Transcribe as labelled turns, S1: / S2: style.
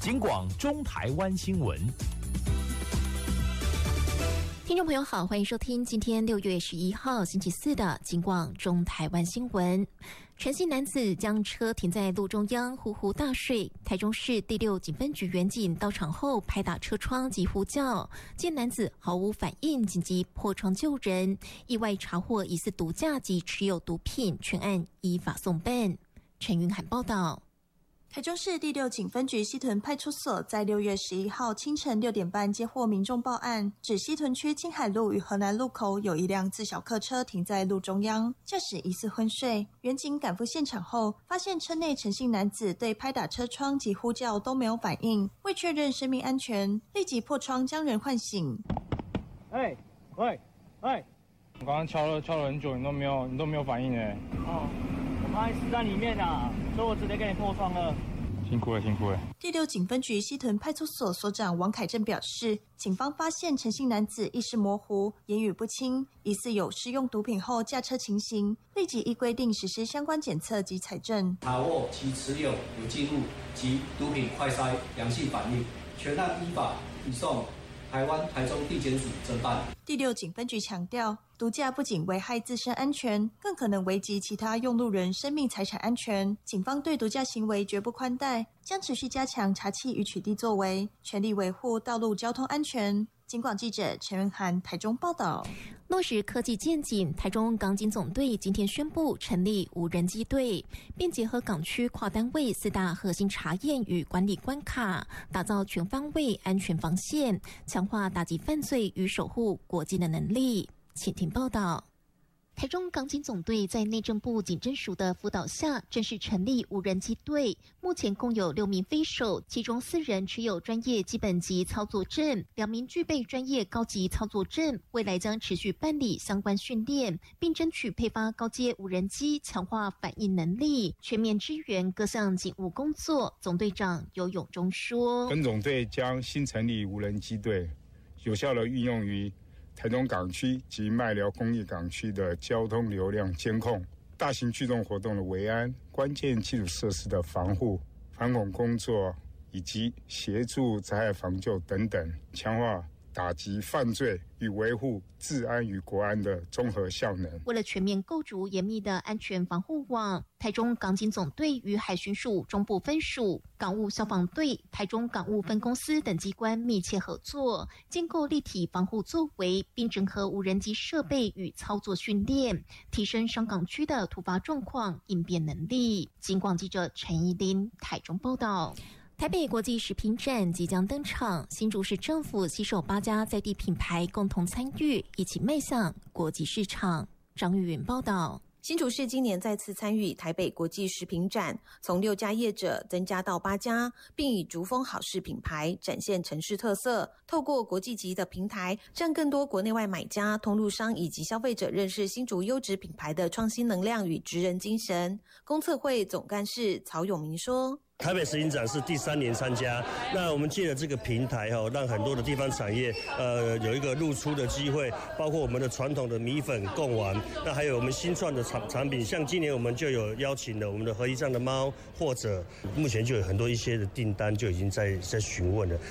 S1: 警广中台湾新闻。
S2: 听众朋友好，欢迎收听今天6月11号星期四的警广中台湾新闻。陈姓男子将车停在路中央，呼呼大睡。台中市第6警分局员警到场后拍打车窗及呼叫，见男子毫无反应，紧急破窗救人，意外查获疑似毒驾及持有毒品，全案依法送办。陈云涵报道。
S3: 台中市第6警分局西屯派出所在6月11号清晨6点半接获民众报案，指西屯区青海路与河南路口有一辆自小客车停在路中央，驾驶疑似昏睡。员警赶赴现场后，发现车内陈姓男子对拍打车窗及呼叫都没有反应，为确认生命安全，立即破窗将人唤醒。
S4: 喂，我刚刚敲了很久，你都没有反应哎。
S5: 哦，我怕你死在里面啊，所以我直接给你破窗了。
S4: 辛苦了。
S3: 第6警分局西屯派出所所长王凯正表示，警方发现陈姓男子意识模糊、言语不清，疑似有施用毒品后驾车情形，立即依规定实施相关检测及采证，
S6: 查获其持有有进入及毒品快筛阳性反应，全案依法移送台湾台中地检署侦办。
S3: 第6警分局强调，毒驾不仅危害自身安全，更可能危及其他用路人生命财产安全。警方对毒驾行为绝不宽待，将持续加强查缉与取缔作为，全力维护道路交通安全。警广记者陈文涵台中报道。
S2: 落实科技建警，台中港警总队今天宣布成立无人机队，并结合港区跨单位4大核心查验与管理关卡，打造全方位安全防线，强化打击犯罪与守护国境的能力。请听报道。台中港警总队在内政部警侦署的辅导下，正式成立无人机队。目前共有6名飞手，其中4人持有专业基本级操作证，2名具备专业高级操作证。未来将持续办理相关训练，并争取配发高阶无人机，强化反应能力，全面支援各项警务工作。总队长尤永忠说：“
S7: 本总队将新成立无人机队，有效地运用于台中港区及麦寮工业港区的交通流量监控、大型聚众活动的维安、关键基础设施的防护、反恐工作以及协助灾害防救等等，强化打击犯罪与维护治安与国安的综合效能。
S2: 为了全面构筑严密的安全防护网，台中港警总队与海巡署中部分署、港务消防队、台中港务分公司等机关密切合作，建构立体防护作为，并整合无人机设备与操作训练，提升商港区的突发状况应变能力。警广记者陈怡琳台中报道。台北国际食品展即将登场，新竹市政府携手8家在地品牌共同参与，一起迈向国际市场。张玉云报道。
S8: 新竹市今年再次参与台北国际食品展，从6家业者增加到8家，并以竹峰好事品牌展现城市特色，透过国际级的平台，让更多国内外买家、通路商以及消费者认识新竹优质品牌的创新能量与职人精神。公测会总干事曹永明说，
S9: 台北食品展是第3年参加，那我们借了这个平台让很多的地方产业有一个露出的机会，包括我们的传统的米粉贡丸，那还有我们新创的产品，像今年我们就有邀请了我们的合一上的猫，或者目前就有很多一些的订单就已经在询问了。